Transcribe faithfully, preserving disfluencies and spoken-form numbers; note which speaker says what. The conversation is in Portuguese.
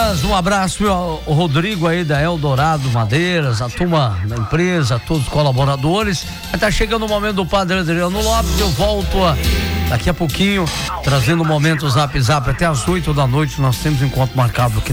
Speaker 1: Madeiras, um abraço, meu, o Rodrigo aí da Eldorado Madeiras, a turma da empresa, todos os colaboradores. Tá chegando o momento do Padre Adriano Lopes, eu volto a, daqui a pouquinho, trazendo o momento Zap Zap até as oito da noite, nós temos encontro marcado aqui